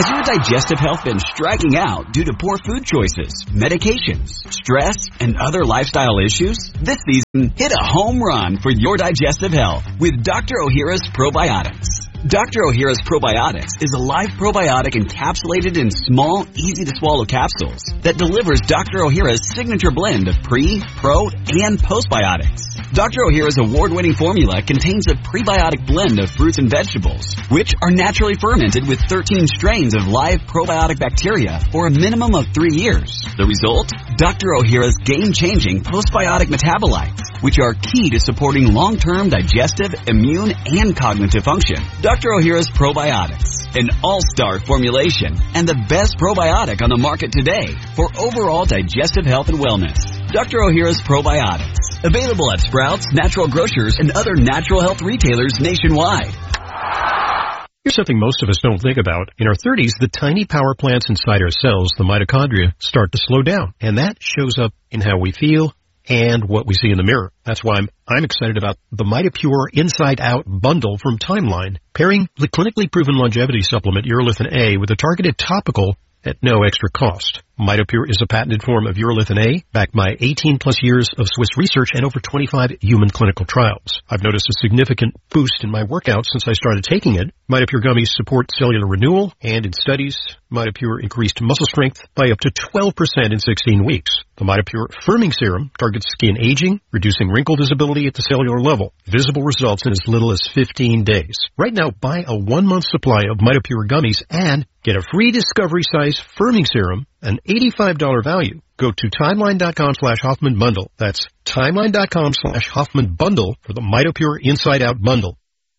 Has your digestive health been striking out due to poor food choices, medications, stress, and other lifestyle issues? This season, hit a home run for your digestive health with Dr. Ohhira's Probiotics. Dr. Ohhira's Probiotics is a live probiotic encapsulated in small, easy-to-swallow capsules that delivers Dr. Ohhira's signature blend of pre, pro, and postbiotics. Dr. Ohhira's award-winning formula contains a prebiotic blend of fruits and vegetables, which are naturally fermented with 13 strains of live probiotic bacteria for a minimum of 3 years. The result? Dr. Ohhira's game-changing postbiotic metabolites, which are key to supporting long-term digestive, immune, and cognitive function. Dr. Ohhira's Probiotics, an all-star formulation and the best probiotic on the market today for overall digestive health and wellness. Dr. Ohhira's Probiotics, available at Sprouts, Natural Grocers, and other natural health retailers nationwide. Here's something most of us don't think about. In our 30s, the tiny power plants inside our cells, the mitochondria, start to slow down. And that shows up in how we feel and what we see in the mirror. That's why I'm excited about the MitoPure Inside Out bundle from Timeline, pairing the clinically proven longevity supplement urolithin A with a targeted topical at no extra cost. MitoPure is a patented form of urolithin A, backed by 18-plus years of Swiss research and over 25 human clinical trials. I've noticed a significant boost in my workouts since I started taking it. MitoPure gummies support cellular renewal, and in studies, MitoPure increased muscle strength by up to 12% in 16 weeks. The MitoPure Firming Serum targets skin aging, reducing wrinkle visibility at the cellular level. Visible results in as little as 15 days. Right now, buy a 1-month supply of MitoPure gummies and get a free discovery-size Firming Serum, an $85 value. Go to timeline.com/Hoffman Bundle. That's timeline.com/Hoffman Bundle for the MitoPure Inside Out Bundle.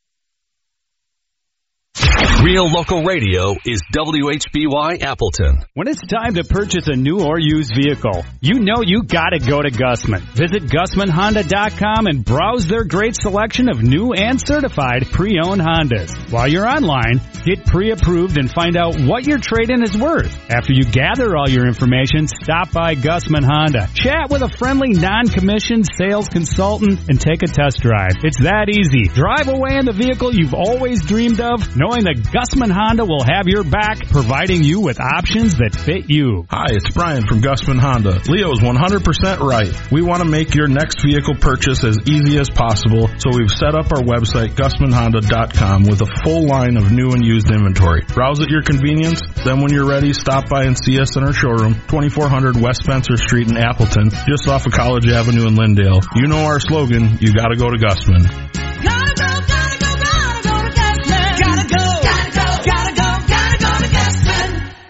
Real local radio is WHBY Appleton. When it's time to purchase a new or used vehicle, you know you gotta go to Gussman. Visit GussmanHonda.com and browse their great selection of new and certified pre-owned Hondas. While you're online, get pre-approved and find out what your trade-in is worth. After you gather all your information, stop by Gussman Honda. Chat with a friendly non-commissioned sales consultant and take a test drive. It's that easy. Drive away in the vehicle you've always dreamed of, knowing that Gussman Honda will have your back, providing you with options that fit you. Hi, it's Brian from Gussman Honda. Leo's 100% right. We want to make your next vehicle purchase as easy as possible, so we've set up our website, GussmanHonda.com, with a full line of new and used inventory. Browse at your convenience, then when you're ready, stop by and see us in our showroom, 2400 West Spencer Street in Appleton, just off of College Avenue in Lindale. You know our slogan, you gotta go to Gussman. Gotta go, gotta go, gotta go to Gussman. Gotta go, gotta go, gotta go, gotta go to Gussman.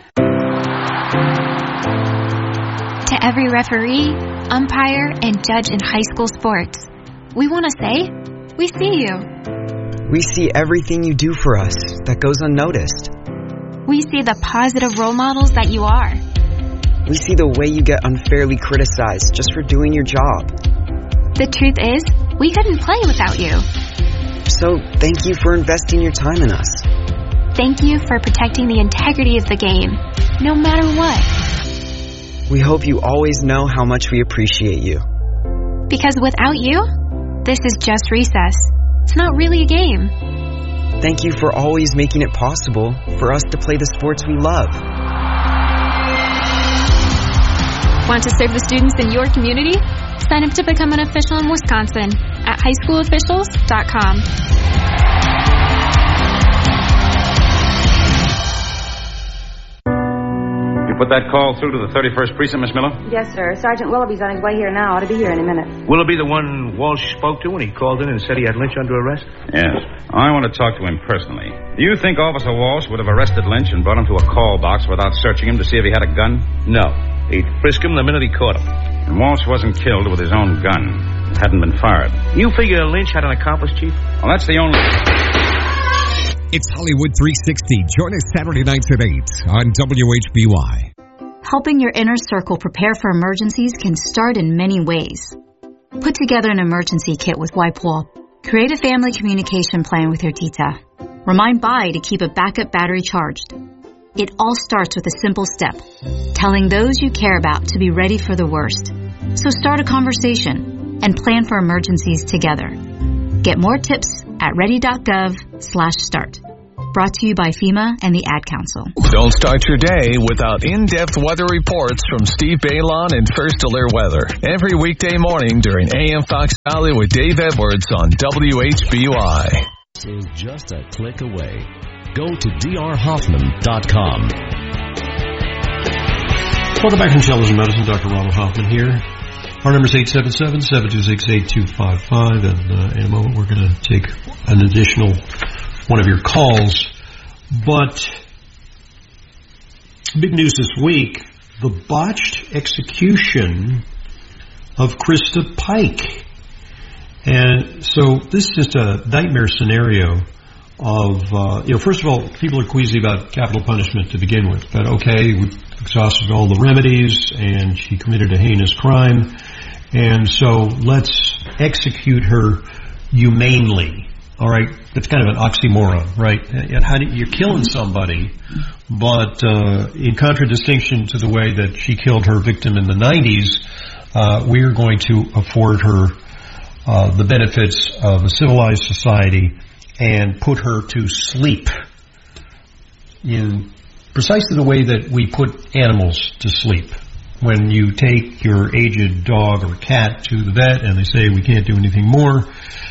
To every referee, umpire, and judge in high school sports, we want to say, we see you. We see everything you do for us that goes unnoticed. We see the positive role models that you are. We see the way you get unfairly criticized just for doing your job. The truth is, we couldn't play without you. So, thank you for investing your time in us. Thank you for protecting the integrity of the game, no matter what. We hope you always know how much we appreciate you. Because without you, this is just recess. It's not really a game. Thank you for always making it possible for us to play the sports we love. Want to serve the students in your community? Sign up to become an official in Wisconsin at highschoolofficials.com. You put that call through to the 31st Precinct, Miss Miller? Yes, sir. Sergeant Willoughby's on his way here now. Ought to be here in a minute. Willoughby the one Walsh spoke to when he called in and said he had Lynch under arrest? Yes. I want to talk to him personally. Do you think Officer Walsh would have arrested Lynch and brought him to a call box without searching him to see if he had a gun? No. He'd frisk him the minute he caught him. And Walsh wasn't killed with his own gun. It hadn't been fired. You figure Lynch had an accomplice, Chief? Well, that's the only... It's Hollywood 360. Join us Saturday nights at 8 on WHBY. Helping your inner circle prepare for emergencies can start in many ways. Put together an emergency kit with WipeWall. Create a family communication plan with your tita. Remind Bai to keep a backup battery charged. It all starts with a simple step, telling those you care about to be ready for the worst. So start a conversation and plan for emergencies together. Get more tips at ready.gov/start. Brought to you by FEMA and the Ad Council. Don't start your day without in-depth weather reports from Steve Bailon and First Alert Weather. Every weekday morning during AM Fox Valley with Dave Edwards on WHBY. Is just a click away. Go to drhoffman.com. Welcome back from Television Medicine. Dr. Ronald Hoffman here. Our number is 877-726-8255, and in a moment we're going to take an additional one of your calls. But big news this week, the botched execution of Krista Pike. And so this is just a nightmare scenario of, first of all, people are queasy about capital punishment to begin with. But okay, we exhausted all the remedies, and she committed a heinous crime. And so let's execute her humanely. All right, that's kind of an oxymoron, right? And how you're killing somebody, but in contradistinction to the way that she killed her victim in the 90s, we are going to afford her the benefits of a civilized society and put her to sleep in precisely the way that we put animals to sleep. When you take your aged dog or cat to the vet and they say we can't do anything more,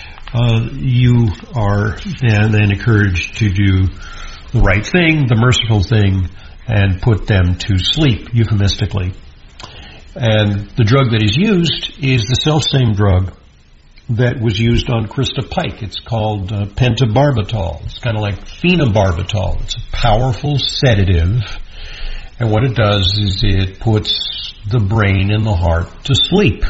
you are then encouraged to do the right thing, the merciful thing, and put them to sleep, euphemistically. And the drug that is used is the self-same drug that was used on Krista Pike. It's called pentobarbital. It's kind of like phenobarbital. It's a powerful sedative. And what it does is it puts the brain and the heart to sleep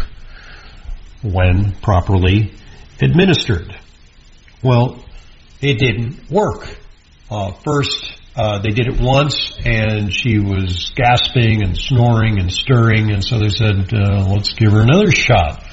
when properly administered. Well, it didn't work. First, they did it once, and she was gasping and snoring and stirring, and so they said, let's give her another shot.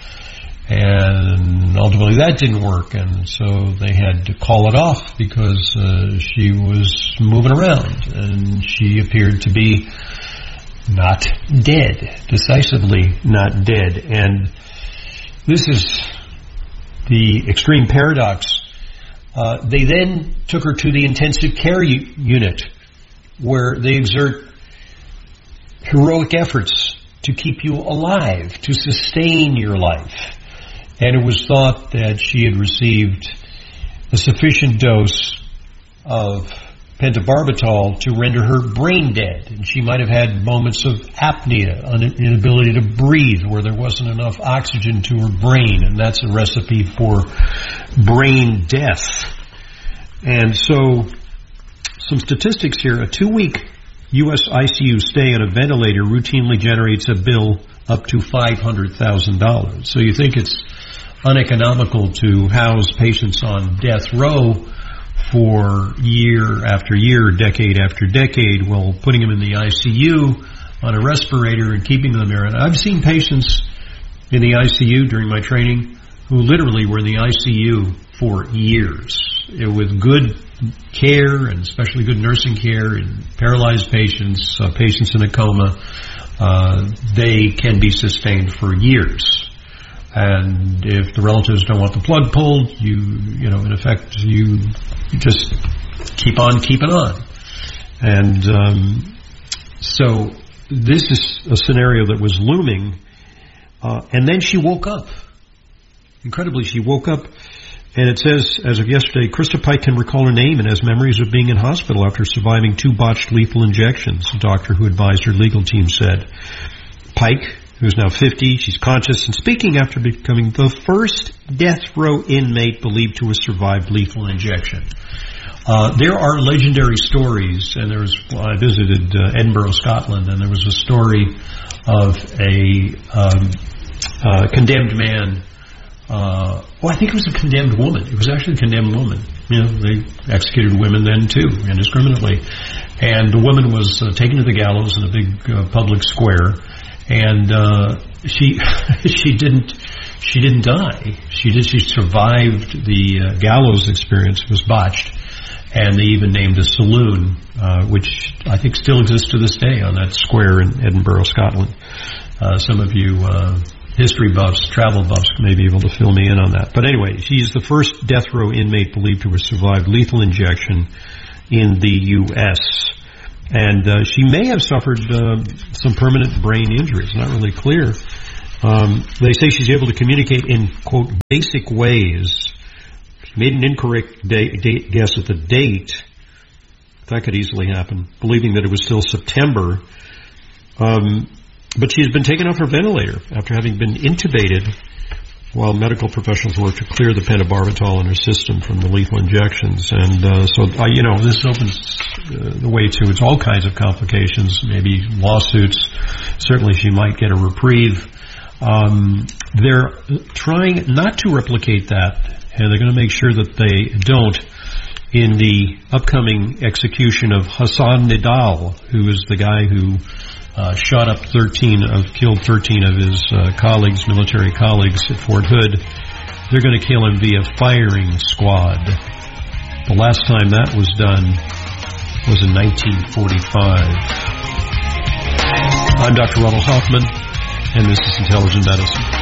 And ultimately that didn't work, and so they had to call it off because she was moving around, and she appeared to be not dead, decisively not dead. And this is the extreme paradox. They then took her to the intensive care unit, where they exert heroic efforts to keep you alive, to sustain your life. And it was thought that she had received a sufficient dose of pentobarbital to render her brain dead. And she might have had moments of apnea, inability to breathe, where there wasn't enough oxygen to her brain. And that's a recipe for brain death. And so, some statistics here. A 2-week U.S. ICU stay on a ventilator routinely generates a bill up to $500,000. So you think it's uneconomical to house patients on death row for year after year, decade after decade, while putting them in the ICU on a respirator and keeping them there. And I've seen patients in the ICU during my training who literally were in the ICU for years with good care, and especially good nursing care, and paralyzed patients, patients in a coma. They can be sustained for years. And if the relatives don't want the plug pulled, in effect, you just keep on keeping on. And so this is a scenario that was looming. And then she woke up. Incredibly, she woke up, and it says, as of yesterday, Krista Pike can recall her name and has memories of being in hospital after surviving 2 botched lethal injections, a doctor who advised her legal team said. Pike, who's now 50, she's conscious and speaking after becoming the first death row inmate believed to have survived lethal injection. There are legendary stories, and I visited Edinburgh, Scotland, and there was a story of a condemned man. I think it was a condemned woman. It was actually a condemned woman. They executed women then too, indiscriminately. And the woman was taken to the gallows in a big public square, and she didn't die. She survived the gallows experience. It was botched, and they even named a saloon, which I think still exists to this day on that square in Edinburgh, Scotland. Some of you history buffs, travel buffs may be able to fill me in on that. But anyway, she's the first death row inmate believed to have survived lethal injection in the U.S., and she may have suffered some permanent brain injuries. Not really clear. They say she's able to communicate in, quote, basic ways. She made an incorrect guess at the date. That could easily happen, believing that it was still September. But she's been taken off her ventilator after having been intubated while medical professionals work to clear the pentobarbital in her system from the lethal injections. And this opens the way to all kinds of complications, maybe lawsuits. Certainly she might get a reprieve. They're trying not to replicate that, and they're going to make sure that they don't in the upcoming execution of Hassan Nidal, who is the guy who killed 13 of his military colleagues at Fort Hood. They're going to kill him via firing squad. The last time that was done was in 1945. I'm Dr. Ronald Hoffman, and this is Intelligent Medicine.